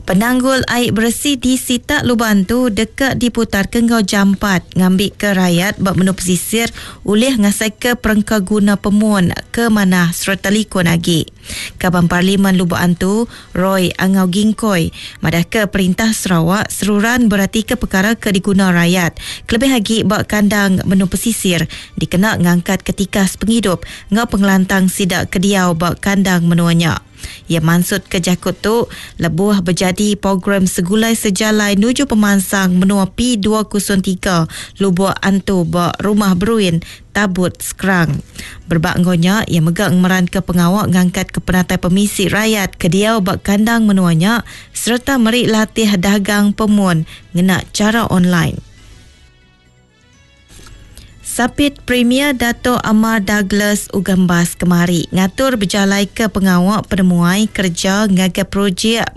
Penanggul air bersih di Sitak Luban tu dekat diputar ke ngau jampat ngambil ke rakyat bak menu pesisir oleh ngasai ke perengka guna pemun ke mana serta likun lagi. Kaban Parlimen Luban tu Roy Angau Gingkoi madah ke Perintah Sarawak seruran berarti ke perkara ke diguna rakyat kelebih lagi bak kandang menu pesisir dikena ngangkat ketika penghidup ngau pengelantang sidak kediau bak kandang menuanya. Ia maksud ke jakut tu lebuh berjadi program segulai sejalai nuju pemansang menua P203 Lubuk Antu bak rumah beruin tabut sekarang. Berbak ngonya ia megang meran ke pengawak ngangkat ke penatai pemisi rakyat ke diau bak kandang menuanya serta merik latih dagang pemun ngena cara online. Sapit Premier Dato' Amar Douglas ugambas kemari ngatur berjalai ke pengawak penemuai kerja ngaga projek